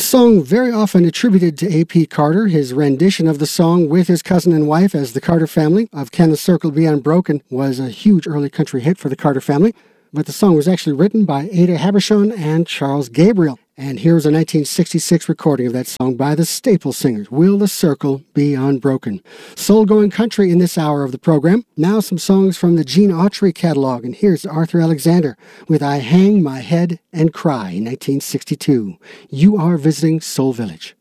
song very often attributed to A.P. Carter. His rendition of the song with his cousin and wife as the Carter Family of Can the Circle Be Unbroken was a huge early country hit for the Carter family. But the song was actually written by Ada Habershon and Charles Gabriel. And here's a 1966 recording of that song by the Staple Singers, Will the Circle Be Unbroken? Soul-going country in this hour of the program. Now some songs from the Gene Autry catalog, and here's Arthur Alexander with I Hang My Head and Cry in 1962. You are visiting Soul Village.